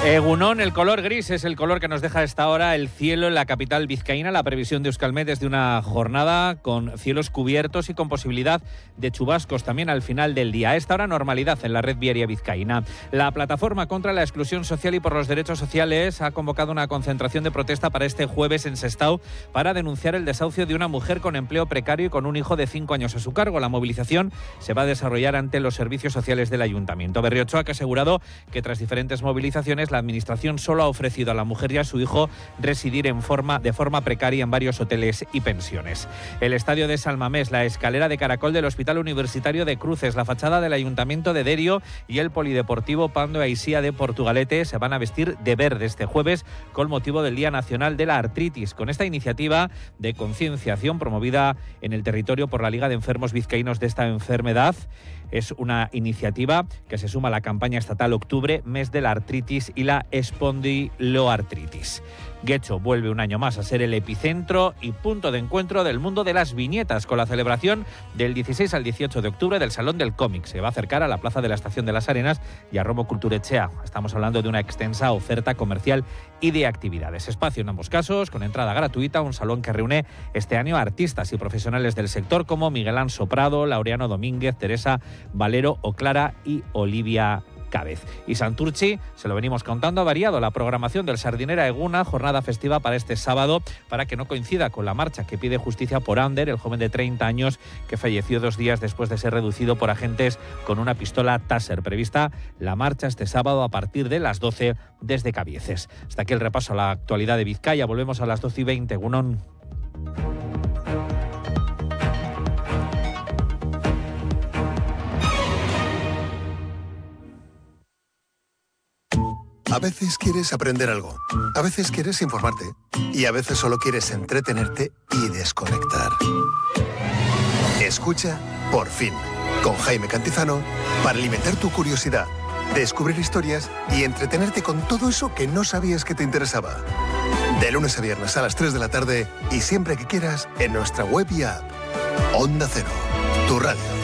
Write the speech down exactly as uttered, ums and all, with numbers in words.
Egunon, el color gris es el color que nos deja a esta hora el cielo en la capital vizcaína. La previsión de Euskalmet es de una jornada con cielos cubiertos y con posibilidad de chubascos también al final del día. A esta hora, normalidad en la red viaria vizcaína. La plataforma contra la exclusión social y por los derechos sociales ha convocado una concentración de protesta para este jueves en Sestao para denunciar el desahucio de una mujer con empleo precario y con un hijo de cinco años a su cargo. La movilización se va a desarrollar ante los servicios sociales del ayuntamiento. Berri Ochoa, que ha asegurado que tras diferentes movilizaciones la Administración solo ha ofrecido a la mujer y a su hijo residir en forma, de forma precaria en varios hoteles y pensiones. El estadio de San Mamés, la escalera de caracol del Hospital Universitario de Cruces, la fachada del Ayuntamiento de Derio y el Polideportivo Pando Aisía de Portugalete se van a vestir de verde este jueves con motivo del Día Nacional de la Artritis. Con esta iniciativa de concienciación promovida en el territorio por la Liga de Enfermos Vizcaínos de esta enfermedad, es una iniciativa que se suma a la campaña estatal Octubre, mes de la artritis y la espondiloartritis. Guecho vuelve un año más a ser el epicentro y punto de encuentro del mundo de las viñetas, con la celebración del dieciséis al dieciocho de octubre del Salón del Cómic. Se va a acercar a la Plaza de la Estación de las Arenas y a Romo Kulturechea. Estamos hablando de una extensa oferta comercial y de actividades. Espacio en ambos casos, con entrada gratuita, un salón que reúne este año a artistas y profesionales del sector como Miguel Anso Prado, Laureano Domínguez, Teresa Valero o Clara y Olivia Cábez. Y Santurchi, se lo venimos contando, ha variado la programación del Sardinera Eguna, jornada festiva para este sábado, para que no coincida con la marcha que pide justicia por Ander, el joven de treinta años que falleció dos días después de ser reducido por agentes con una pistola Taser. Prevista la marcha este sábado a partir de las doce desde Cabieces. Hasta aquí el repaso a la actualidad de Vizcaya. Volvemos a las doce y veinte. Egunon. A veces quieres aprender algo, a veces quieres informarte y a veces solo quieres entretenerte y desconectar. Escucha Por Fin, con Jaime Cantizano, para alimentar tu curiosidad, descubrir historias y entretenerte con todo eso que no sabías que te interesaba. De lunes a viernes a las tres de la tarde y siempre que quieras en nuestra web y app. Onda Cero, tu radio.